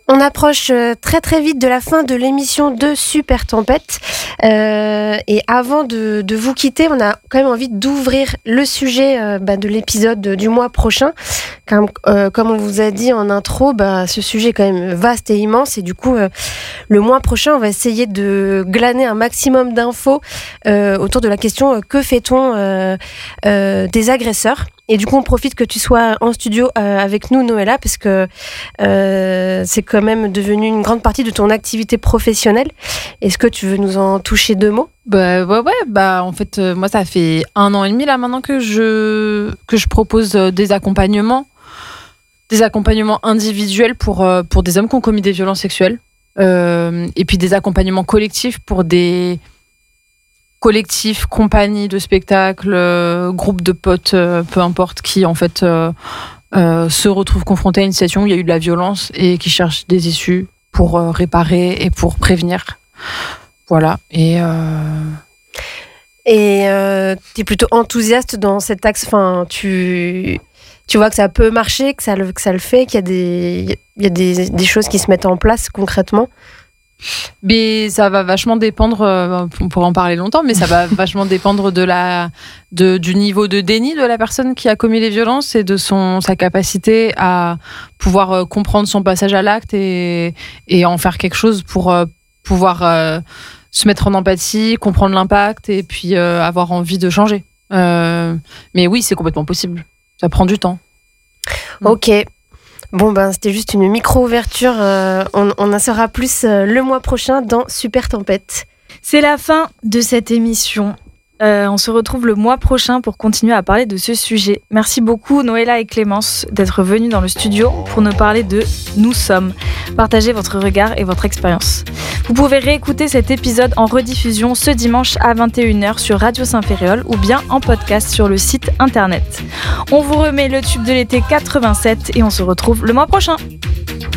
On approche très très vite de la fin de l'émission de Super Tempête. Et avant de vous quitter, on a quand même envie d'ouvrir le sujet de l'épisode du mois prochain. Comme on vous a dit en intro, ce sujet est quand même vaste et immense. Et du coup, le mois prochain, on va essayer de glaner un maximum d'infos autour de la question que fait-on des agresseurs ? Et du coup, on profite que tu sois en studio avec nous, Noëlla, parce que c'est quand même devenu une grande partie de ton activité professionnelle. Est-ce que tu veux nous en toucher 2 mots ? En fait, moi, ça fait 1 an et demi là maintenant que je propose des accompagnements individuels pour des hommes qui ont commis des violences sexuelles, et puis des accompagnements collectifs pour des collectifs, compagnies de spectacles, groupes de potes, peu importe, qui en fait se retrouvent confrontés à une situation où il y a eu de la violence et qui cherchent des issues pour réparer et pour prévenir. Voilà. Et t'es plutôt enthousiaste dans cet axe. Enfin, tu vois que ça peut marcher, que ça le fait, qu'il y a des choses qui se mettent en place concrètement. Mais ça va vachement dépendre, on pourrait en parler longtemps, mais ça va vachement dépendre du niveau de déni de la personne qui a commis les violences et de sa capacité à pouvoir comprendre son passage à l'acte et en faire quelque chose pour pouvoir se mettre en empathie, comprendre l'impact et puis avoir envie de changer. Mais oui, c'est complètement possible. Ça prend du temps. Ok. Bon, c'était juste une micro-ouverture. On en saura plus le mois prochain dans Super Tempête. C'est la fin de cette émission. On se retrouve le mois prochain pour continuer à parler de ce sujet. Merci beaucoup Noëlla et Clémence d'être venues dans le studio pour nous parler de Nous sommes. Partagez votre regard et votre expérience. Vous pouvez réécouter cet épisode en rediffusion ce dimanche à 21h sur Radio Saint-Ferréol ou bien en podcast sur le site internet. On vous remet le tube de l'été 87 et on se retrouve le mois prochain.